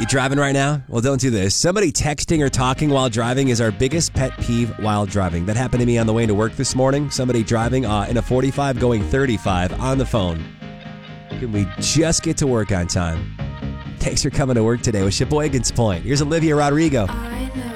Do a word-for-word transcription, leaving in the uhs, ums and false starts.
You driving right now? Well, don't do this. Somebody texting or talking while driving is our biggest pet peeve while driving. That happened to me on the way to work this morning. Somebody driving uh, in a forty-five going thirty-five on the phone. Can we just get to work on time? Thanks for coming to work today with Sheboygan's Point. Here's Olivia Rodrigo. I know